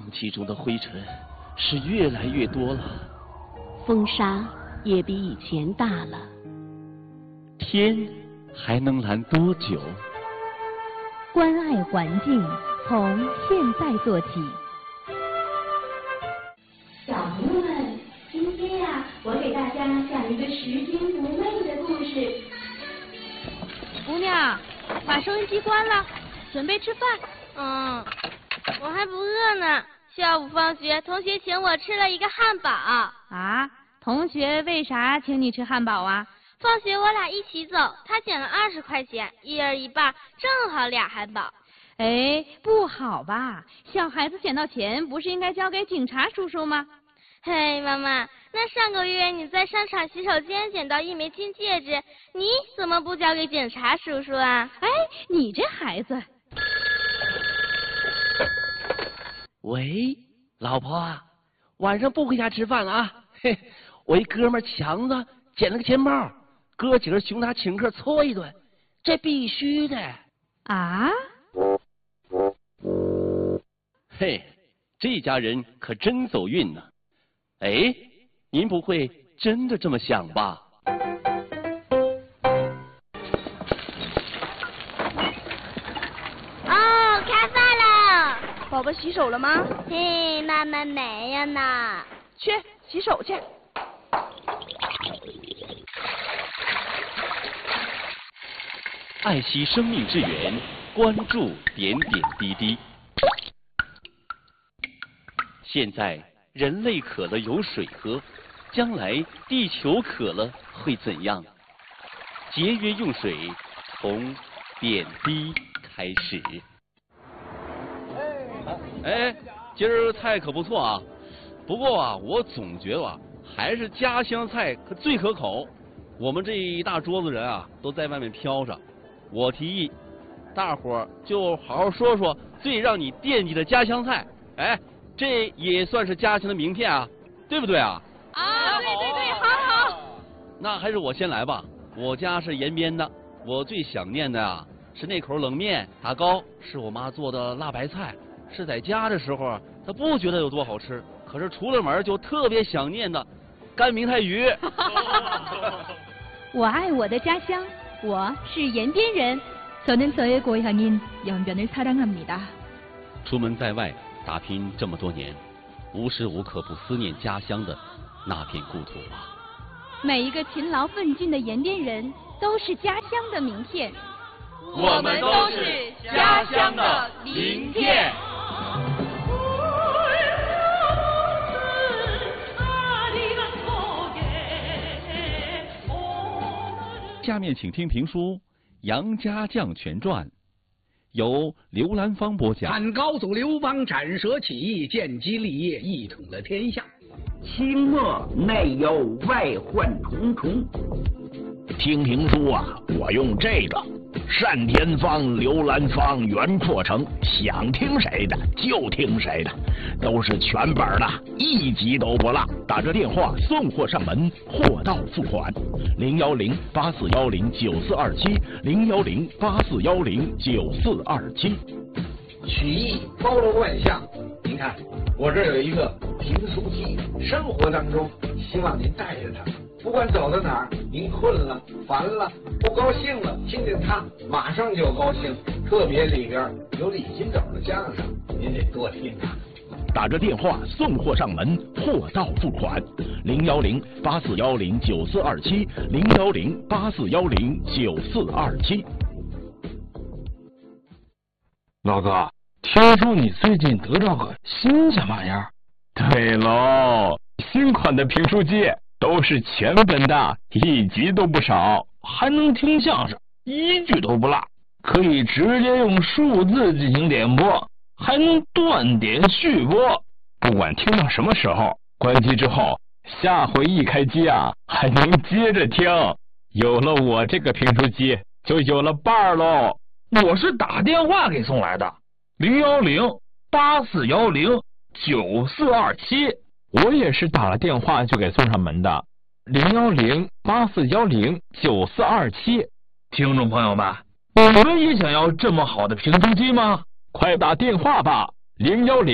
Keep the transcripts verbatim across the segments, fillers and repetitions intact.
气中的灰尘是越来越多了， 风沙也比以前大了。 天还能蓝多久？ 关爱环境，从现在做起。 小朋友们，今天呀、啊，我给大家讲一个拾金不昧的故事。 姑娘，把收音机关了，准备吃饭。 嗯，我还不饿呢。下午放学，同学请我吃了一个汉堡。 啊？同学为啥请你吃汉堡啊？ 放学我俩一起走，他捡了二十块钱，一人一半，正好俩汉堡。 哎，不好吧？小孩子捡到钱不是应该交给警察叔叔吗？ 嘿，妈妈，那上个月你在商场洗手间捡到一枚金戒指，你怎么不交给警察叔叔啊？ 哎，你这孩子。 喂，老婆啊，晚上不回家吃饭了啊？嘿，我一哥们强子捡了个钱包，哥几个熊他请客搓一顿，这必须的。 啊？ 嘿，这家人可真走运呢。哎，您不会真的这么想吧？ 哦，开饭了。 宝宝洗手了吗？ 嘿，妈妈没有呢。 去洗手去。 爱惜生命之源，关注点点滴滴。现在人类渴了有水喝，将来地球渴了会怎样？节约用水，从点滴开始。哎，今儿菜可不错啊，不过啊，我总觉得啊，还是家乡菜可最可口。我们这一大桌子人啊，都在外面飘着。我提议，大伙儿就好好说说最让你惦记的家乡菜。哎，这也算是家乡的名片啊，对不对啊？ 啊，对对对，好好。 那还是我先来吧。我家是延边的，我最想念的啊是那口冷面，打糕是我妈做的辣白菜。是在家的时候啊，她不觉得有多好吃，可是出了门就特别想念的干明太鱼。 我爱我的家乡，我是延边人。저는 저의 고향인 연변을 사랑합니다。 出门在外打拼这么多年，无时无刻不思念家乡的那片故土啊。 每一个勤劳奋进的延边人都是家乡的名片。 我们都是家乡的名片。 下面请听评书《杨家将全传》，由刘兰芳播讲。 汉高祖刘邦斩蛇起义，建基立业，一统了天下。 清末内忧外患重重。听评书啊，我用这个单田芳、刘兰芳、袁阔成，想听谁的就听谁的，都是全本的，一集都不落。打着电话送货上门，货到付款。零幺零八四幺零九四二七，零幺零八四幺零九四二七。 曲艺包罗万象，您看我这有一个评书机，生活当中希望您带着它。不管走到哪儿，您困了、烦了、不高兴了，听见它马上就高兴。特别里边有李金斗的相声，您得多听啊。 打着电话送货上门，货到付款。零幺零八四幺零九四二七，零幺零八四幺零九四二七。 老哥，听说你最近得到个新什么玩意儿？ 对喽，新款的评书机。都是全本的，一集都不少， 还能听相声，一句都不落，可以直接用数字进行点播，还能断点续播。 不管听到什么时候，关机之后，下回一开机啊，还能接着听。有了我这个评书机，就有了伴儿喽。 我是打电话给送来的，零幺零八四幺零九四二七。 我也是打了电话就给送上门的，零幺零八四幺零九四二七。 听众朋友们，你们也想要这么好的评书机吗？ 快打电话吧，零幺零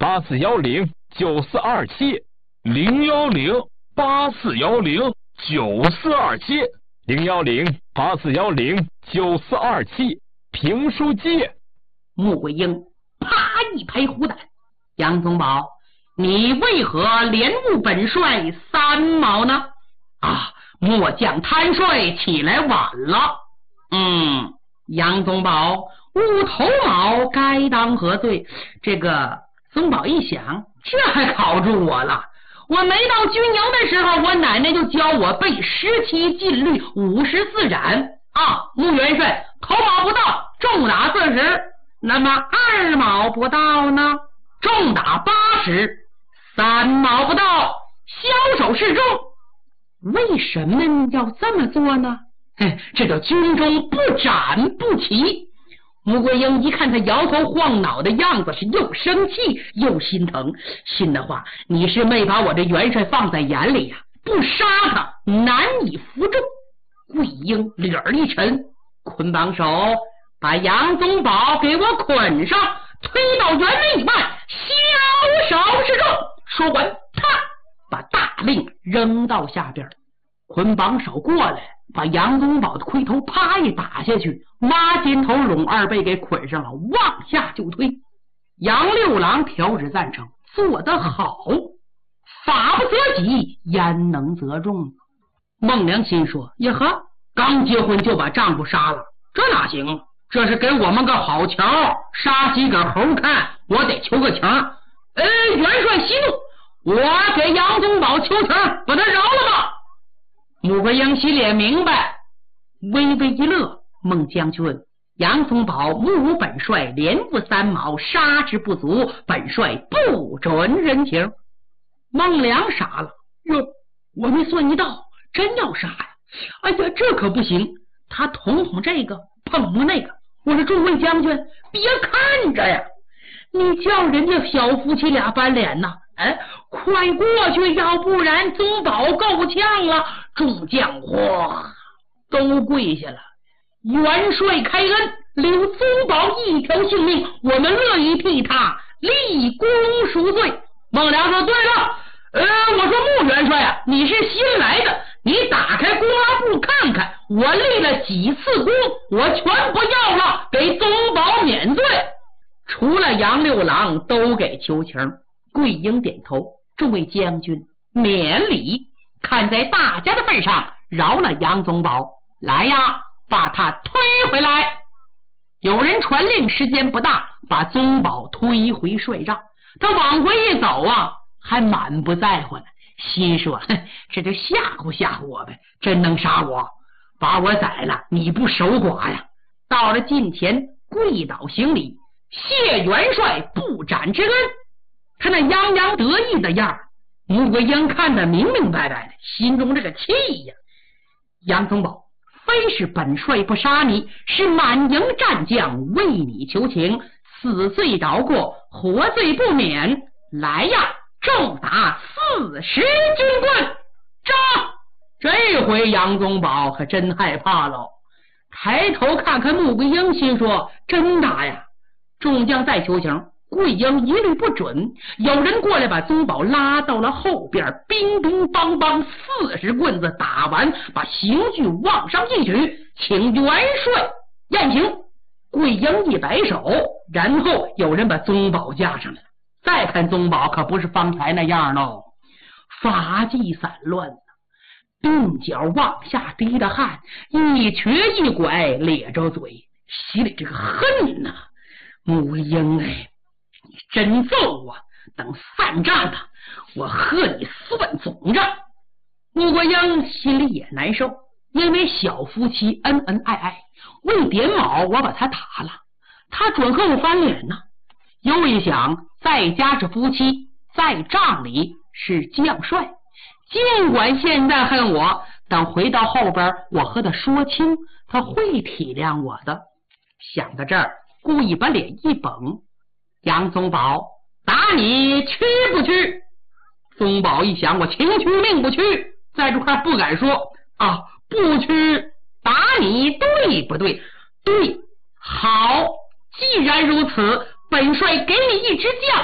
八四幺零九四二七，零幺零八四幺零九四二七，零幺零八四幺零九四二七，评书机。 穆桂英啪一拍虎胆，杨宗保，你为何连误本帅三毛呢？啊，末将贪睡起来晚了。嗯，杨宗保，误头毛该当何罪？这个宗保一想，这还考住我了。我没到军营的时候，我奶奶就教我背十七禁律五十四斩啊。穆元帅头毛不到，重打四十，那么二毛不到呢，重打八十，三毛不到，枭首示众。为什么要这么做呢？这叫军中不斩不起。穆桂英一看他摇头晃脑的样子，是又生气又心疼，心的话，你是没把我这元帅放在眼里呀、啊，不杀他难以服众。桂英脸儿一沉，捆绑手，把杨宗保给我捆上，推到辕门以外，枭首示众。说完，他把大令扔到下边，捆绑手过来，把杨宗保的盔头啪一打下去，挖肩头拢二背给捆上了，往下就推。杨六郎调指赞成，做得好，法不责己，焉能责众？孟良心说：呀呵，刚结婚就把丈夫杀了，这哪行？这是给我们个好桥，杀几个猴看，我得求个情。呃，元帅息怒，我给杨宗保求情，把他饶了吧。穆桂英心里也明白，微微一乐。孟将军，杨宗保目无本帅连误三毛，杀之不足，本帅不准人情。孟良傻了，哟，我没算一道，真要杀呀！哎呀，这可不行，他捅捅这个，碰碰那个。我说诸位将军，别看着呀，你叫人家小夫妻俩翻脸呐！哎，快过去，要不然宗保够呛了。众将哗都跪下了，元帅开恩，留宗保一条性命，我们乐意替他立功赎罪。孟良说：对了，呃，我说穆元帅啊，你是新来的，你打开公安部看看，我立了几次功，我全不要了，给宗保免罪。除了杨六郎都给求情。桂英点头：众位将军免礼，看在大家的份上饶了杨宗保，来呀，把他推回来。有人传令，时间不大，把宗保推回帅帐。他往回一走啊，还满不在乎呢，心说这就吓唬吓唬我呗，真能杀我，把我宰了，你不守寡呀。到了近前，跪倒行礼，谢元帅不斩之恩。他那洋洋得意的样儿，穆桂英看得明明白白的，心中这个气呀！杨宗保，非是本帅不杀你，是满营战将为你求情，死罪饶过，活罪不免。来呀，重打四十军棍！扎！这回杨宗保可真害怕了，抬头看看穆桂英，心说：真打呀！众将再求情。桂英一律不准，有人过来把宗保拉到了后边，乒乒乓乓四十棍子打完，把刑具往上一举，请元帅验刑。桂英一摆手，然后有人把宗保架上来了。再看宗保可不是方才那样喽，发髻散乱，鬓角往下滴的汗，一瘸一拐，咧着嘴，心里这个恨呐、啊！穆英哎，你真揍我！等散账的，我和你算总账。穆桂英心里也难受，因为小夫妻恩恩爱爱，为点卯我把他打了，他准和我翻脸呢。又一想，在家是夫妻，在帐里是将帅，尽管现在恨我，等回到后边我和他说清，他会体谅我的。想到这儿，故意把脸一绷：杨宗保，打你屈不屈？宗保一想，我情屈命不屈，在这块不敢说啊，不屈，打你对不对？对，好，既然如此，本帅给你一支将令，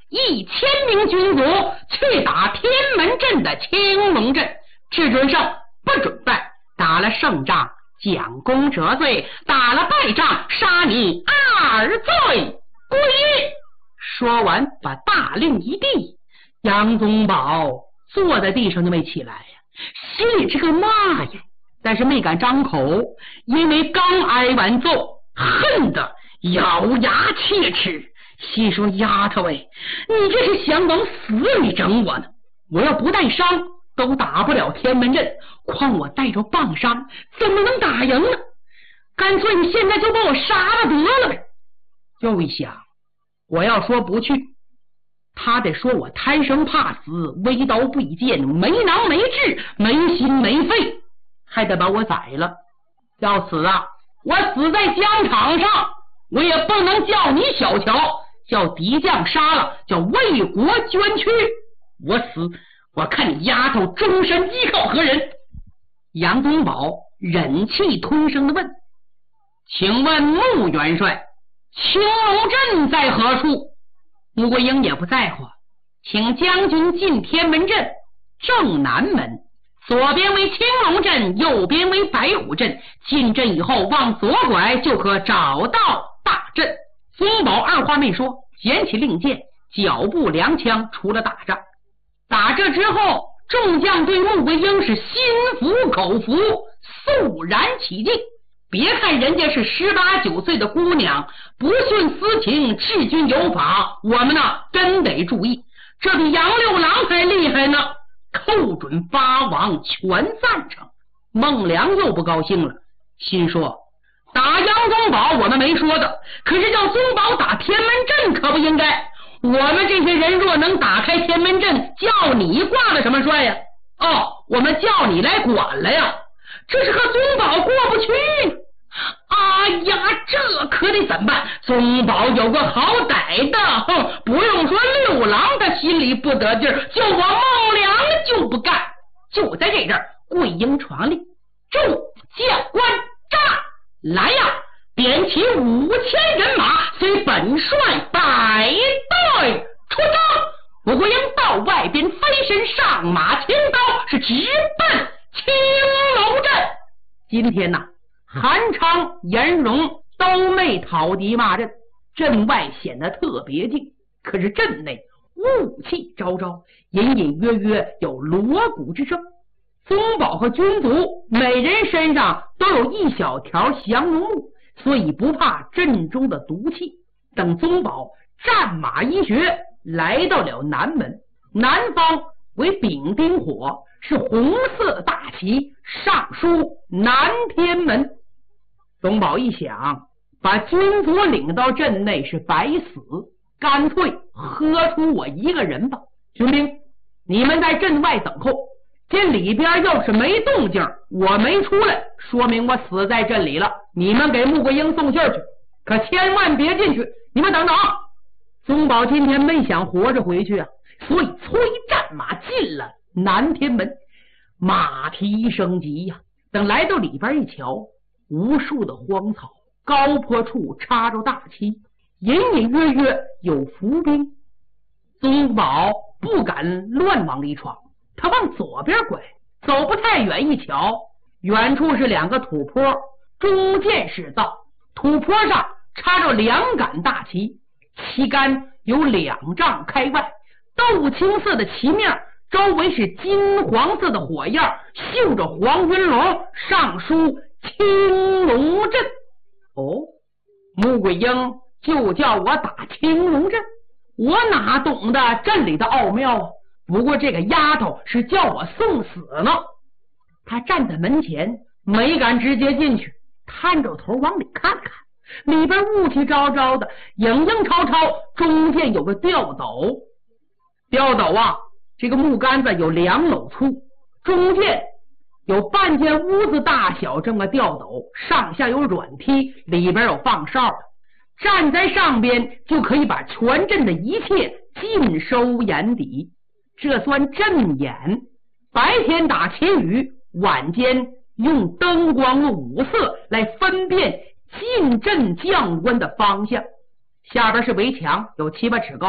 一千名军卒去打天门阵的青龙阵，只准胜不准败，打了胜仗将功折罪，打了败仗杀你二罪归狱。说完把大令一递，杨宗保坐在地上就没起来呀，心里这个骂呀，但是没敢张口，因为刚挨完揍，恨得咬牙切齿，心说丫头哎，你这是想往死里整我呢？我要不带伤都打不了天门阵，况我带着棒伤怎么能打赢呢？干脆你现在就把我杀了得了呗。又一想，我要说不去，他得说我贪生怕死，微刀不一剑，没囊没智，没心没肺，还得把我宰了。要死啊，我死在疆场上，我也不能叫你小瞧，叫敌将杀了，叫为国捐躯。我死，我看你丫头终身依靠何人？杨宗保忍气吞声的问：请问穆元帅，青龙阵在何处？穆桂英也不在乎，请将军进天门阵正南门，左边为青龙阵，右边为白虎阵，进阵以后往左拐就可找到大阵。宗保二话没说，捡起令箭，脚步踉跄出了打仗。打这之后，众将对穆桂英是心服口服，肃然起敬。别看人家是十八九岁的姑娘，不徇私情，治军有法，我们呢真得注意，这比杨六郎还厉害呢。寇准八王全赞成。孟良又不高兴了，心说打杨宗保我们没说的，可是叫宗保打天门阵可不应该。我们这些人若能打开天门阵，叫你挂了什么帅呀？哦，我们叫你来管了呀，这是和宗保过不去。哎呀，这可得怎么办？宗保有个好歹的，哼，不用说六郎他心里不得劲儿，就我孟良就不干。就在这阵儿，桂英传令，众将官炸来呀，点起五千人马，随本帅百队出征。穆桂英到外边飞身上马轻刀，是直奔青龙阵。今天呐，韩昌、颜荣都没讨敌骂阵，阵外显得特别静，可是阵内雾气昭昭，隐隐约约有锣鼓之声。宗保和军卒每人身上都有一小条降龙木，所以不怕阵中的毒气。等宗保战马一绝，来到了南门，南方为丙丁火，是红色的大旗，上书南天门。宗保一想，把军卒领到阵内是白死，干脆喝出我一个人吧。军兵，你们在阵外等候，这里边要是没动静，我没出来，说明我死在阵里了。你们给穆桂英送信去，可千万别进去，你们等等啊！宗保今天没想活着回去啊，所以催战马进了南天门。马蹄声急呀、啊，等来到里边一瞧，无数的荒草，高坡处插着大旗，隐隐约约有伏兵。宗保不敢乱往里闯，他往左边拐，走不太远一瞧，远处是两个土坡，中间是道，土坡上插着两杆大旗，旗杆有两丈开外，豆青色的旗面，周围是金黄色的火焰，绣着黄云龙，上书青龙阵。哦，穆桂英就叫我打青龙阵，我哪懂得阵里的奥妙啊？不过这个丫头是叫我送死呢。他站在门前，没敢直接进去，探着头往里看看，里边雾气昭昭的，影影绰绰，中间有个吊斗。吊斗啊，这个木杆子有两篓粗，中间有半间屋子大小这么个吊斗，上下有软梯，里边有放哨的，站在上边就可以把全阵的一切尽收眼底，这算阵眼。白天打旗语，晚间用灯光的五色来分辨进阵将官的方向。下边是围墙，有七八尺高，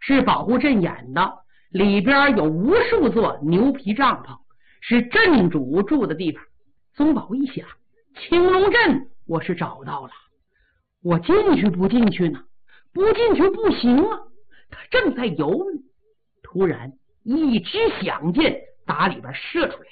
是保护阵眼的，里边有无数座牛皮帐篷，是镇主住的地方。宗保一想，青龙镇我是找到了，我进去不进去呢？不进去不行啊！他正在犹豫，突然一支响箭打里边射出来，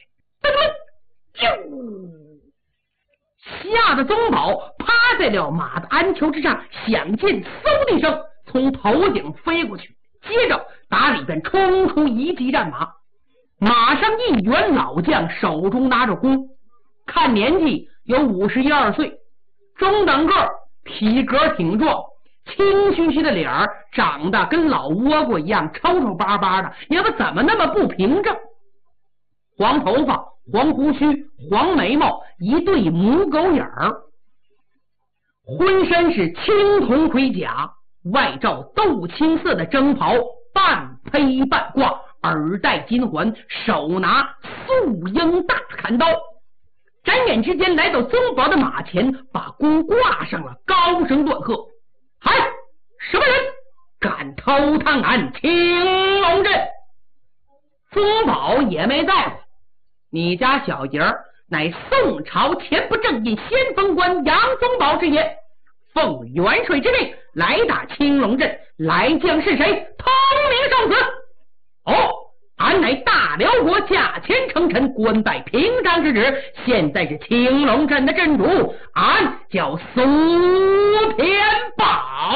啾！吓得宗保趴在了马的鞍裘之上，响箭嗖的一声从头顶飞过去，接着打里边冲出一骑战马，马上一员老将手中拿着弓，看年纪有五十一二岁，中等个，体格挺壮，青须须的脸儿长得跟老倭瓜一样抽抽巴巴的，也不怎么那么不平正，黄头发，黄胡须，黄眉毛，一对母狗眼儿，浑身是青铜盔甲，外罩豆青色的征袍，半披半挂，耳戴金环，手拿素鹰大砍刀。转眼之间来到宗保的马前，把弓挂上了，高声断喝：嗨，什么人敢偷探俺青龙镇？宗保也没在乎，你家小爷儿乃宋朝前不正印先锋官杨宗保之也，奉元帅之命来打青龙镇，来将是谁？通名受死！哦，俺乃大辽国驾前称臣，官拜平章之职，现在是青龙镇的镇主，俺叫苏天宝。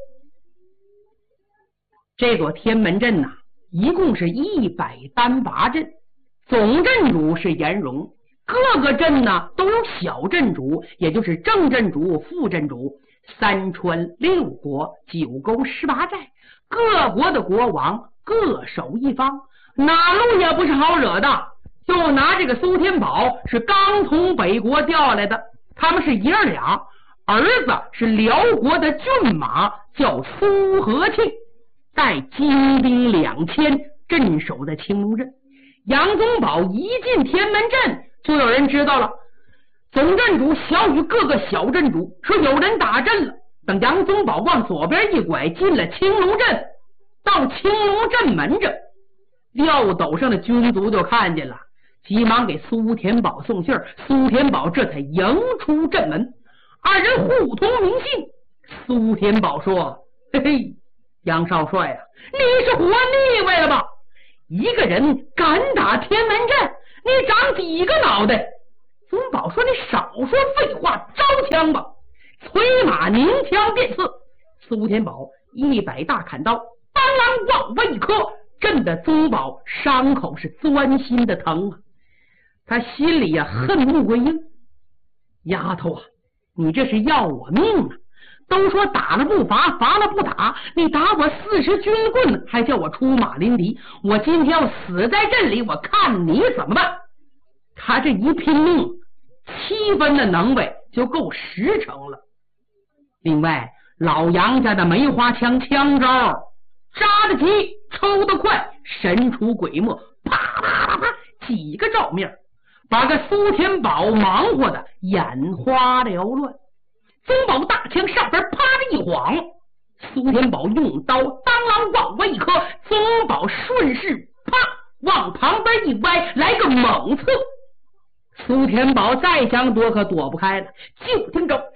这座天门镇呐、啊，一共是一百单八镇，总镇主是颜荣，各个镇呢都有小镇主，也就是正镇主、副镇主，三川六国、九沟十八寨，各国的国王各守一方，哪路也不是好惹的。就拿这个苏天宝是刚从北国调来的，他们是爷儿俩，儿子是辽国的骏马，叫苏和庆，带精兵两千镇守的青龙镇。杨宗保一进天门镇，就有人知道了。总镇主小与各个小镇主说有人打阵了。等杨宗保往左边一拐，进了青龙镇，到青龙镇门这，撂斗上的军卒就看见了，急忙给苏天宝送信，苏天宝这才迎出镇门，二人互通名姓。苏天宝说：嘿嘿，杨少帅啊，你是活腻歪了吧？一个人敢打天门阵，你长几个脑袋？宗保说：你少说废话，招枪吧！催马拧枪便刺，苏天宝一摆大砍刀，当啷往外一磕，震得宗保伤口是钻心的疼啊！他心里呀、啊、恨穆桂英，丫头啊，你这是要我命啊！都说打了不罚，罚了不打，你打我四十军棍，还叫我出马临敌，我今天要死在这里，我看你怎么办？他这一拼命，七分的能为就够十成了。另外，老杨家的梅花枪枪招扎得急，抽得快，神出鬼没，啪啪啪啪几个照面，把个苏天宝忙活的眼花缭乱。宗保大枪上边啪的一晃，苏天宝用刀当啷往外一磕，宗保顺势啪往旁边一歪，来个猛刺。苏天宝再想躲可躲不开了，就听着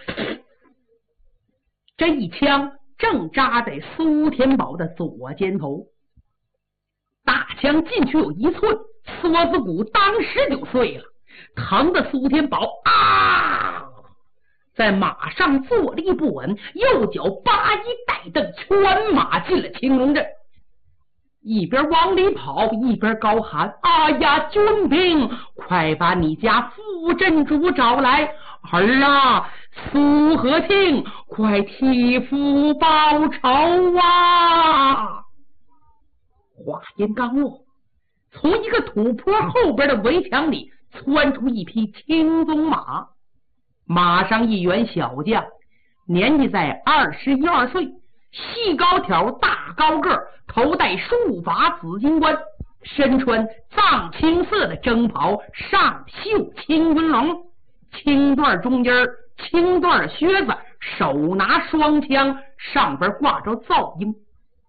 这一枪正扎在苏天宝的左肩头，大枪进去有一寸，梭子骨当时就碎了，疼的苏天宝啊，在马上坐立不稳，右脚八一带蹬，全马进了青龙镇，一边往里跑一边高喊：啊呀，军兵，快把你家副镇主找来！儿啊，苏和庆，快替父报仇啊！话音刚落，从一个土坡后边的围墙里窜出一匹青鬃马，马上一员小将，年纪在二十一二岁，细高挑，大高个，头戴束发紫金冠，身穿藏青色的征袍，上绣青云龙，青缎中间青缎靴子，手拿双枪，上边挂着噪音。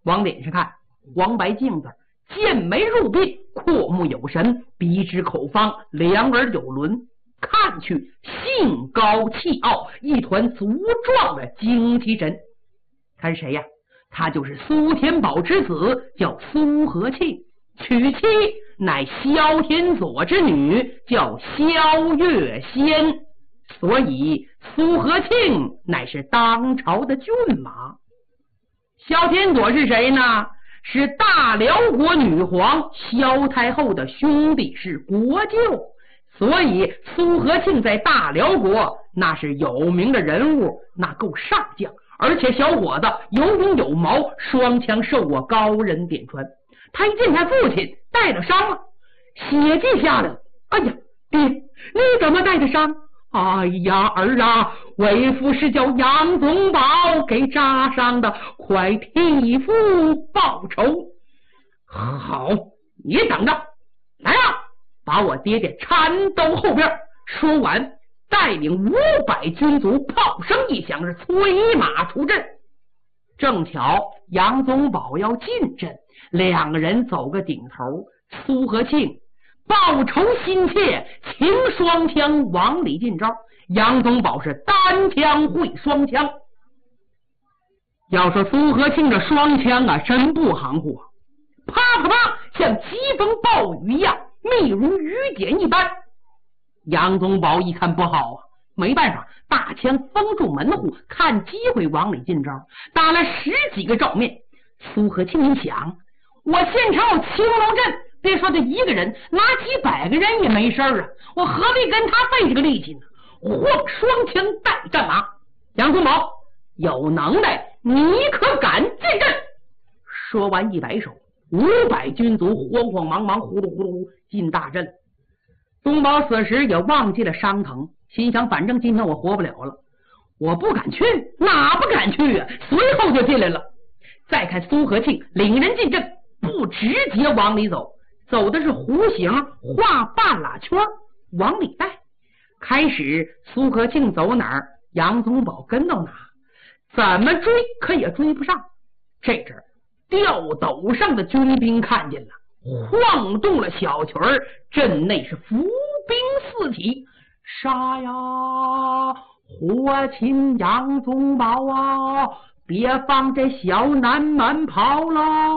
往脸上看，黄白净字，剑眉入鬓，阔目有神，鼻直口方，两耳有轮，看去性高气傲，一团粗壮的精气神。他是谁呀？他就是苏天宝之子，叫苏和庆，娶妻乃萧天佐之女，叫萧月仙，所以苏和庆乃是当朝的骏马。萧天佐是谁呢？是大辽国女皇萧太后的兄弟，是国舅，所以苏和庆在大辽国那是有名的人物，那够上将，而且小伙子有勇有谋，双枪受过高人点传。他一见他父亲带了伤了，血迹下来了。哎呀，爹，你怎么带的伤？哎呀，儿啊，为父是叫杨宗保给扎伤的，快替父报仇。好，你等着，来啊，把我爹爹搀到后边。说完，带领五百军卒，炮声一响，是催马出阵。正巧杨宗保要进阵，两个人走个顶头。苏和庆报仇心切，请双枪往里进招。杨宗保是单枪会双枪。要说苏和庆这双枪啊，真不含糊，啪啪啪，像疾风暴雨一样，密如雨点一般。杨宗保一看不好啊，没办法，大枪封住门户，看机会往里进招，打了十几个照面。苏和庆一想，我现场有青龙阵，别说这一个人，拿几百个人也没事啊，我何必跟他费这个力气呢？晃双枪带战马。杨宗保，有能耐你可敢进阵？说完一摆手，五百军卒慌慌忙忙呼噜呼噜进大阵。宗保此时也忘记了伤疼，心想反正今天我活不了了，我不敢去，哪不敢去啊？随后就进来了。再看苏和庆领人进阵，不直接往里走，走的是弧形，画半拉圈往里带。开始苏和庆走哪儿，杨宗保跟到哪，怎么追可也追不上。这阵吊斗上的军兵看见了，晃动了小曲儿，阵内是伏兵四起。杀呀，活擒杨宗保啊，别放这小南蛮跑了。